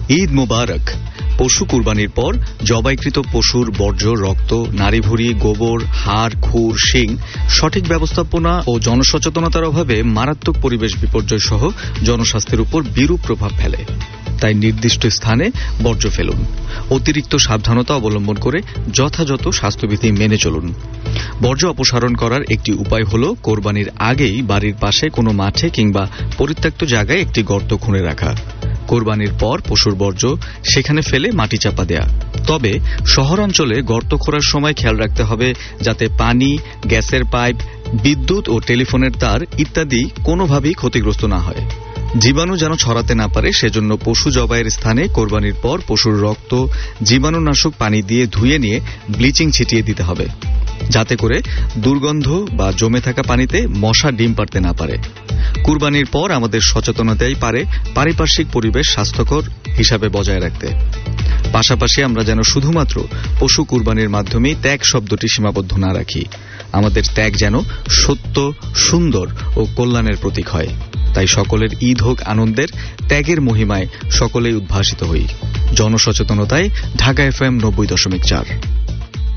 ঈদ মোবারক। পশু কুরবানির পর জবাইকৃত পশুর বর্জ্য, রক্ত, নাড়িভুঁড়ি, গোবর, হাড়, খুর, শিং সঠিক ব্যবস্থাপনা ও জনসচেতনতার অভাবে মারাত্মক পরিবেশ বিপর্যয় সহ জনস্বাস্থ্যের উপর বিরূপ প্রভাব ফেলে। তাই নির্দিষ্ট স্থানে বর্জ্য ফেলুন। অতিরিক্ত সাবধানতা অবলম্বন করে যথাযথ স্বাস্থ্যবিধি মেনে চলুন। বর্জ্য অপসারণ করার একটি উপায় হল কোরবানির আগেই বাড়ির পাশে কোনো মাঠে কিংবা পরিত্যক্ত জায়গায় একটি গর্ত খুঁড়ে রাখা। কোরবানির পর পশুর বর্জ্য সেখানে ফেলে মাটি চাপা দেয়া। তবে শহরাঞ্চলে গর্ত খোঁড়ার সময় খেয়াল রাখতে হবে যাতে পানি, গ্যাসের পাইপ, বিদ্যুৎ ও টেলিফোনের তার ইত্যাদি কোনোভাবেই ক্ষতিগ্রস্ত না হয়। জীবাণু যেন ছড়াতে না পারে সেজন্য পশু জবাইয়ের স্থানে কোরবানির পর পশুর রক্ত জীবাণুনাশক পানি দিয়ে ধুয়ে নিয়ে ব্লিচিং ছিটিয়ে দিতে হবে, যাতে করে দুর্গন্ধ বা জমে থাকা পানিতে মশা ডিম পাড়তে না পারে। কুরবানির পর আমাদের সচেতনতাই পারে পারিপার্শ্বিক পরিবেশ স্বাস্থ্যকর হিসাবে বজায় রাখতে। পাশাপাশি আমরা যেন শুধুমাত্র পশু কুরবানির মাধ্যমেই ত্যাগ শব্দটি সীমাবদ্ধ না রাখি। আমাদের ত্যাগ যেন সত্য, সুন্দর ও কল্যাণের প্রতীক হয়। তাই সকলের ঈদ হোক আনন্দের, ত্যাগের মহিমায় সকলেই উদ্ভাসিত হই। জনসচেতনতায় ঢাকা FM 90.4।